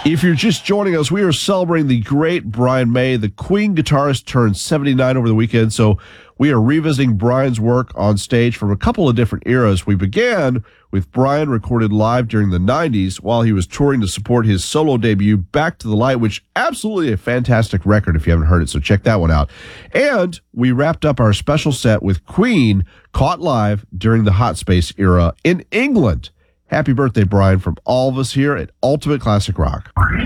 If you're just joining us, we are celebrating the great Brian May. The Queen guitarist turned 79 over the weekend, so we are revisiting Brian's work on stage from a couple of different eras. We began with Brian recorded live during the 90s while he was touring to support his solo debut, Back to the Light, which absolutely a fantastic record if you haven't heard it, so check that one out. And we wrapped up our special set with Queen, caught live during the Hot Space era in England. Happy birthday, Brian, from all of us here at Ultimate Classic Rock.